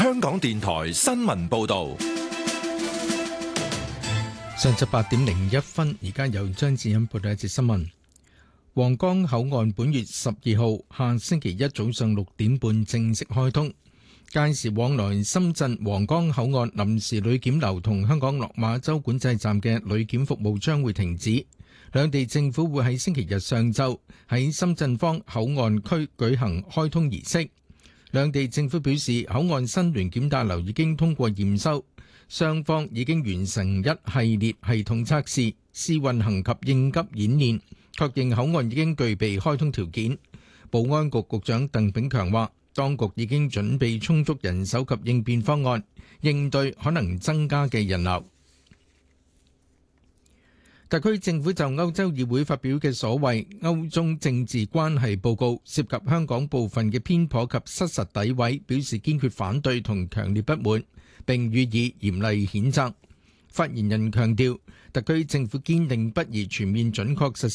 香港電台新聞報道。 上晝8:01，而家由張智欣報道一節新聞。皇崗口岸本月12號下星期一早上6點半正式開通，屆時往來深圳皇崗口岸臨時旅檢樓同香港落馬洲管制站嘅旅檢服務將會停止。兩地政府會喺星期日上晝喺深圳方口岸區舉行開通儀式。兩地政府表示，口岸新聯檢大樓已經通過驗收，雙方已經完成一系列系統測試、試運行及應急演練，確認口岸已經具備開通條件。保安局局長鄧炳強話，當局已經準備充足人手及應變方案，應對可能增加嘅人流。特區政府就歐洲議會發表嘅所謂歐中政治關係報告，涉及香港部分嘅偏頗及失實詆毀，表示堅決反對同強烈不滿，並予以嚴厲譴責。發言人強調，特區政府堅定不移全面準確實